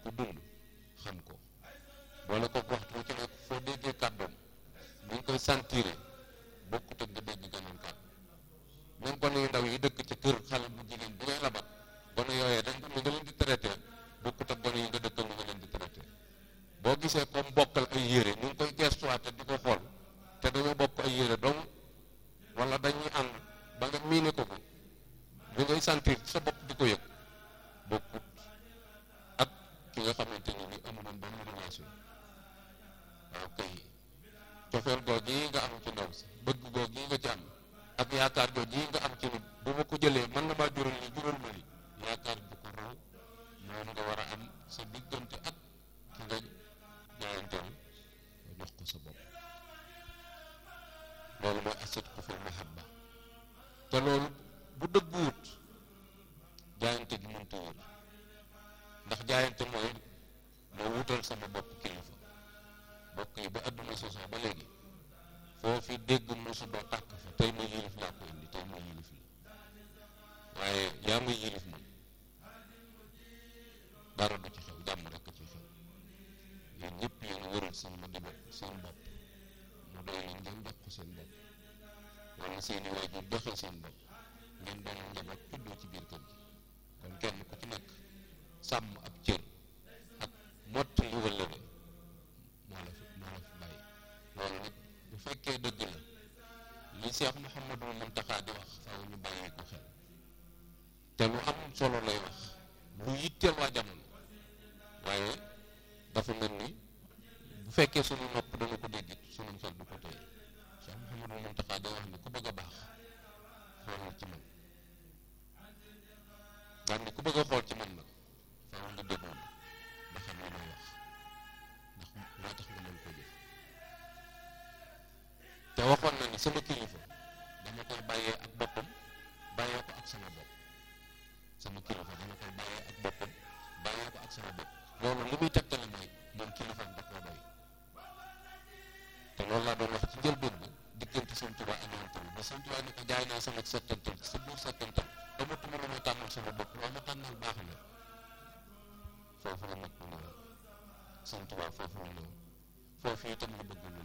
ko dund xam ko boole ko waxtu bu ci nekk foo déggee kàddoom bu ñu koy sentiré bokkut ak nga dégg geneen kàddu même gone yu ndaw yi dëkk ci kër xale bu jigéen bu ngay labat gone yooyee dañ ko nga leen di traité bokkut ak gone yi nga dëkkal nga leen di traité boo gisee comme bokkal ay yére ñu ngi koy gestuwaate di ko xool te dañoo bokk ay yére dong wala dañuy ànd ba nga miine ko bi ngay sentir sa bopp di ko yëg bokkut ak ki nga xamante ni amuloon benn relation waaw kay cofeel googu yi nga am ci ndaw si bëgg googu yi nga ci am ak yaakaar googu yi nga am ci nit bu ma ko jëlee mën na maa jural li jural ma li yaakaar bu ko raw moom nga war a am sa diggante ak ki nga jaayanteel jox ko sa bopp loolu mooy asidqu fil mahabba te loolu bu dëgguwut jaayante gi mënta wér ndax jaayante mooy moo wutal sama bopp kilifa bokk yi ba àdduna sosoo ba léegi foo fi dégg mosu doo tàkk fa tey ma yilif laa ko indi tey ma yilif la waaye yaa may yilif moom dara du ci xew jàmm rekk ci xew yéen ñëpp yéen wëral seen ma diba seen bopp mu doy leen ngeen jox ko seen bopp wala seeni waajur doxee seen bopp ngeen doon njaboot tuddoo ci biir kër gi kon kenn ku ci nekk sàmm ab cër ak mott li wëllëre moo la fi bàyyi loolu nag bu fekkee dëgg la li Cheikh Mouhamadou Mountakha di wax faaw ñu bàyyi ko xel te lu am solo lay wax lu yitteel waa jamono waaye dafa mel ni bu fekkee sunu nopp dana ko dégg sunu xel du ko téye Cheikh Mouhamadou Mountakha day wax ni ku bëgg a baax xoolal ci man daan ni ku bëgg a xool ci man nag faaw nga déglu ba xam li may wax ndax moo tax nga mën koo jëf te waxoon na ni sama kilifa dama koy bàyyee ak boppam bàyyee ko ak sama bopp sama kilifa dama koy bàyyee ak boppam bàyyee ko ak sama bopp loolu li muy tegtale mooy moom kilifa da koo doy te loolu laa doon wax ci njëlbéen bi diggante Sëñ Tuubaa ak Yonent bi ba Sëñ Tuubaa ni ko jaay naa sama settantal sa biir settantal amatuma lu may tànnal sama bopp loo ma tànnal baax na foofu la nag mu ñëw Sëñ Tuubaa foofu la ñëw foofu itam la bëgg